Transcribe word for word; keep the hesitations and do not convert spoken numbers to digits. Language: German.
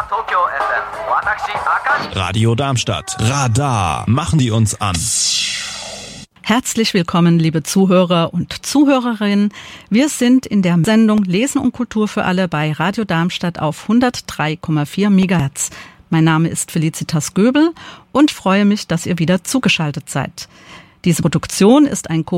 Radio Darmstadt. Radar. Machen die uns an. Herzlich willkommen, liebe Zuhörer und Zuhörerinnen. Wir sind in der Sendung Lesen und Kultur für alle bei Radio Darmstadt auf hundertdrei Komma vier Megahertz. Mein Name ist Felicitas Göbel und freue mich, dass ihr wieder zugeschaltet seid. Diese Produktion ist ein